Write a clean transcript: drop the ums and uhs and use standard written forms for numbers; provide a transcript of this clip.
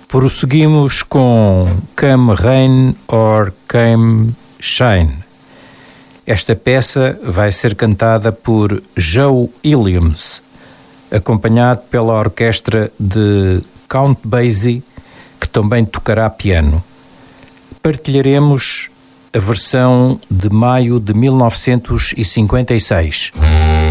Prosseguimos com Come Rain or Come Shine. Esta peça vai ser cantada por Joe Williams, acompanhado pela orquestra de Count Basie, que também tocará piano. Partilharemos a versão de maio de 1956.